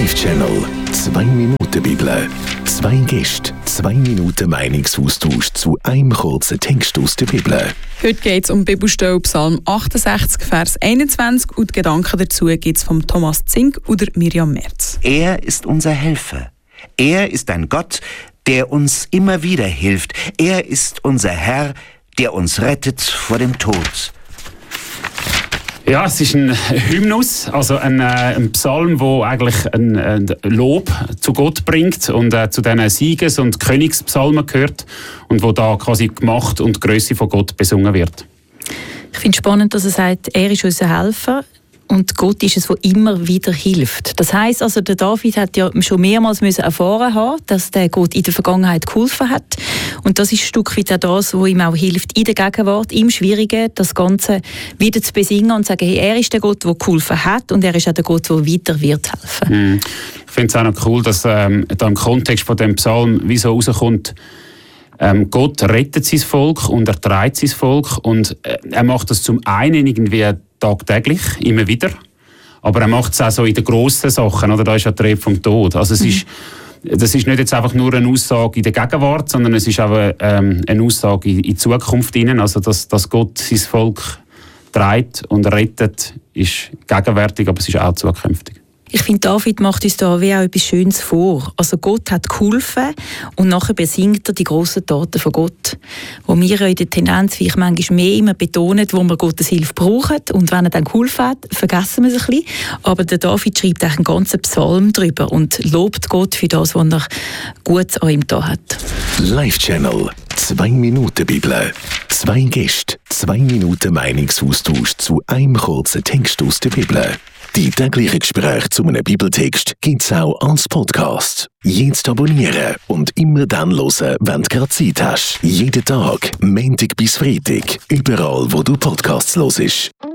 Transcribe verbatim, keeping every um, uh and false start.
Live-Channel. Zwei Minuten Bibel. Zwei Gäste, zwei Minuten Meinungsaustausch zu einem kurzen Text aus der Bibel. Heute geht es um die Bibelstelle Psalm achtundsechzig, Vers einundzwanzig und die Gedanken dazu gibt es von Thomas Zink oder Miriam Merz. Er ist unser Helfer. Er ist ein Gott, der uns immer wieder hilft. Er ist unser Herr, der uns rettet vor dem Tod. Ja, es ist ein Hymnus, also ein, äh, ein Psalm, der eigentlich ein, ein Lob zu Gott bringt und äh, zu diesen Sieges- und Königspsalmen gehört und wo da quasi die Macht und die Grösse von Gott besungen wird. Ich finde es spannend, dass er sagt, er ist unser Helfer. Und Gott ist es, der immer wieder hilft. Das heisst also, der David hat ja schon mehrmals müssen erfahren haben, dass der Gott in der Vergangenheit geholfen hat. Und das ist ein Stück weit auch das, was ihm auch hilft, in der Gegenwart, im Schwierigen, das Ganze wieder zu besingen und zu sagen, hey, er ist der Gott, der geholfen hat und er ist auch der Gott, der weiter wird helfen. Hm. Ich finde es auch noch cool, dass ähm, da im Kontext von dem Psalm wie so rauskommt, Ähm, Gott rettet sein Volk und er trägt sein Volk und äh, er macht das zum einen irgendwie tagtäglich, immer wieder, aber er macht es auch so in den grossen Sachen, oder? Da ist ja die Rede vom Tod. Also es mhm. ist, das ist nicht jetzt einfach nur eine Aussage in der Gegenwart, sondern es ist auch ähm, eine Aussage in, in die Zukunft hinein, also dass, dass Gott sein Volk trägt und rettet, ist gegenwärtig, aber es ist auch zukünftig. Ich finde, David macht uns da wie auch etwas Schönes vor. Also Gott hat geholfen und nachher besingt er die grossen Taten von Gott. Wo wir ja in der Tendenz vielleicht manchmal mehr immer betonen, wo wir Gottes Hilfe brauchen. Und wenn er dann geholfen hat, vergessen wir es ein bisschen. Aber der David schreibt eigentlich einen ganzen Psalm darüber und lobt Gott für das, was er gut an ihm da hat. Live-Channel. Zwei Minuten Bibel. Zwei Gäste, zwei Minuten Meinungsaustausch zu einem kurzen Text aus der Bibel. Die täglichen Gespräche zu einem Bibeltext gibt's auch als Podcast. Jetzt abonnieren und immer dann hören, wenn du gerade Zeit hast. Jeden Tag, Montag bis Freitag, überall wo du Podcasts hörst.